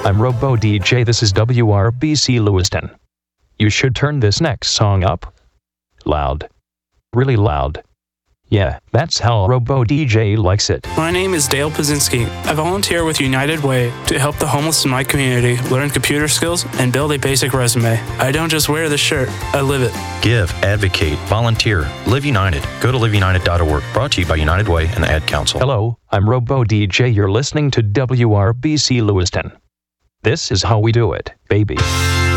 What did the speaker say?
I'm Robo DJ. This is WRBC Lewiston. You should turn this next song up. Loud. Really loud. Yeah, that's how Robo DJ likes it. My name is Dale Pazinski. I volunteer with United Way to help the homeless in my community learn computer skills and build a basic resume. I don't just wear the shirt, I live it. Give, advocate, volunteer, Live United. Go to liveunited.org. Brought to you by United Way and the Ad Council. Hello, I'm Robo DJ. You're listening to WRBC Lewiston. This is how we do it, baby.